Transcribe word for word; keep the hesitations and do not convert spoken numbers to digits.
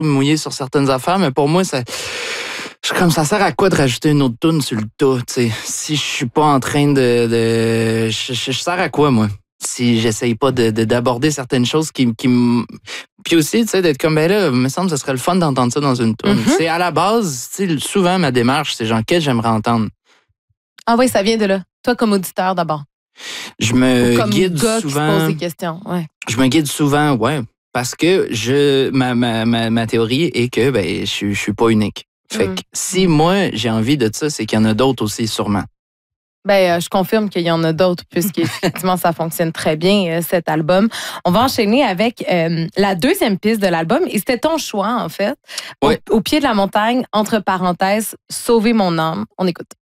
mouillé sur certaines affaires, mais pour moi, ça... Je, comme ça sert à quoi de rajouter une autre toune sur le tas, tu sais? Si je suis pas en train de... de je, je, je sers à quoi, moi? Si j'essaye pas de, de, d'aborder certaines choses qui, qui me... Puis aussi, tu sais, d'être comme, ben là, il me semble que ce serait le fun d'entendre ça dans une toune. Mm-hmm. C'est à la base, tu sais, souvent, ma démarche, c'est genre, qu'est-ce que j'aimerais entendre? Ah oui, ça vient de là. Toi, comme auditeur, d'abord. Je me Ou comme guide gars souvent... qui se pose des questions, ouais. Je me guide souvent, ouais, parce que je ma, ma, ma, ma théorie est que, ben, je, je suis pas unique. Fait mm. que si moi, j'ai envie de ça, c'est qu'il y en a d'autres aussi, sûrement. Ben, euh, je confirme qu'il y en a d'autres, puisqu'effectivement, ça fonctionne très bien, euh, cet album. On va enchaîner avec euh, la deuxième piste de l'album, et c'était ton choix, en fait. Ouais. Au, au pied de la montagne, entre parenthèses, Sauver mon âme. On écoute.